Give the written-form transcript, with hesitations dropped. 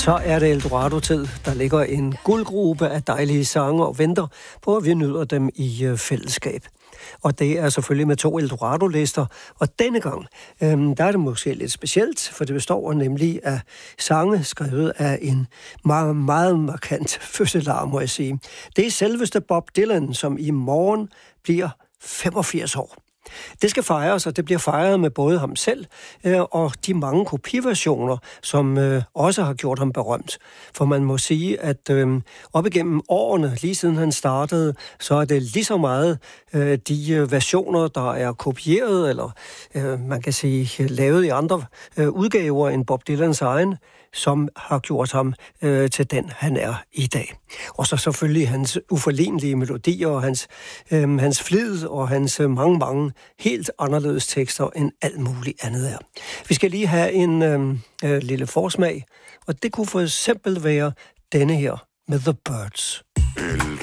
Så er det Eldorado-tid. Der ligger en guldgrube af dejlige sange og venter på, at vi nyder dem i fællesskab. Og det er selvfølgelig med 2 Eldorado-lister. Og denne gang, der er det måske lidt specielt, for det består nemlig af sange skrevet af en meget, meget markant fødselar, må jeg sige. Det er selveste Bob Dylan, som i morgen bliver 85 år. Det skal fejres, og det bliver fejret med både ham selv og de mange kopiversioner, som også har gjort ham berømt. For man må sige, at op igennem årene, lige siden han startede, så er det lige så meget de versioner, der er kopieret, eller man kan sige lavet i andre udgaver end Bob Dylans egen, som har gjort ham til den, han er i dag. Og så selvfølgelig hans uforlignelige melodier, og hans flid, og hans mange helt anderledes tekster end alt muligt andet er. Vi skal lige have en lille forsmag, og det kunne for eksempel være denne her med The Birds.